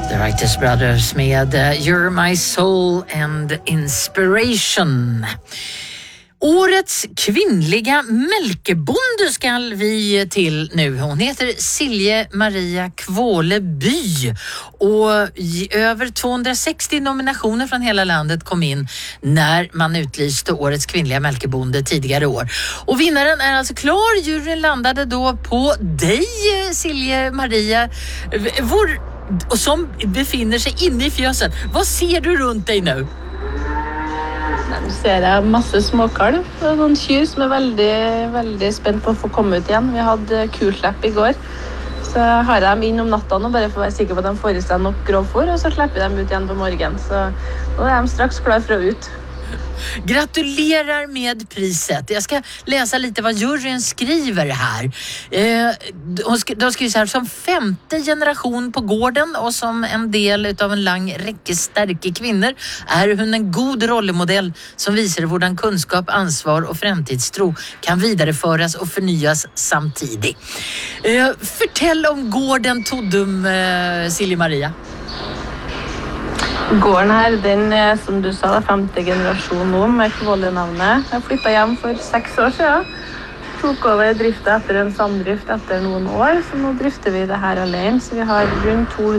The Writers Brothers med You're My Soul and Inspiration. Årets kvinnliga mälkebonde ska vi till nu. Hon heter Silje Maria Kvåleby och över 260 nominationer från hela landet kom in när man utlyste årets kvinnliga mälkebonde tidigare år. Och vinnaren är alltså klar. Juryn landade då på dig, Silje Maria, och som befinner sig inne i fjöset. Vad ser du runt dig nu? Nu ser jeg masse småkalv og noen kyr som veldig spent på å få komme ut igjen. Vi hadde kuslepp i går, så har jeg dem inn om natta nå, bare for å være sikker på at de får i seg nok grovfôr, og så slipper de ut igjen på morgen. Så nå er de straks klar for å ut. Gratulerar med priset. Jag ska läsa lite vad juryn skriver här. De skriver så här: som 5:e generation på gården och som en del utav en lang räcke starka kvinnor är hon en god rollemodell som visar hur kunskap, ansvar och framtidstro kan vidareföras och förnyas samtidigt. Fortell om gården Toddum, Silje Maria. Gården her, den er, som du sa, 5. generasjon nå med Kvåle-navnet. Jeg flyttet hjem for 6 år siden. Tok over driftet etter en samdrift etter noen år, så nå drifter vi det her alene. Så vi har rundt 200